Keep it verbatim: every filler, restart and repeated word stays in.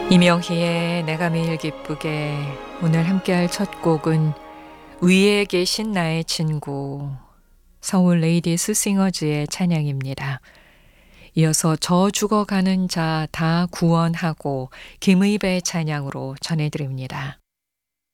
이명희의 내가 매일 기쁘게. 오늘 함께할 첫 곡은 위에 계신 나의 친구, 서울 레이디스 싱어즈의 찬양입니다. 이어서 저 죽어가는 자 다 구원하고 김의배의 찬양으로 전해드립니다.